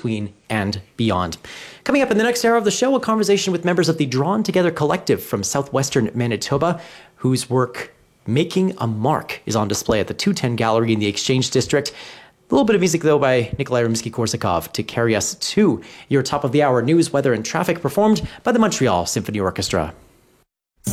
between and beyond. Coming up in the next hour of the show, a conversation with members of the Drawn Together Collective from southwestern Manitoba, whose work Making a Mark is on display at the 210 Gallery in the Exchange District. A little bit of music, though, by Nikolai Rimsky-Korsakov to carry us to your top of the hour news, weather, and traffic, performed by the Montreal Symphony Orchestra.